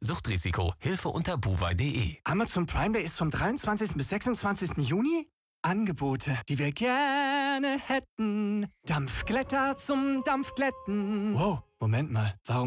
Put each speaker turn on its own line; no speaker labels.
Suchtrisiko. Hilfe unter buwei.de.
Amazon Prime Day ist vom 23. bis 26. Juni? Angebote, die wir gerne hätten. Dampfglätter zum Dampfglätten. Wow, Moment mal. Warum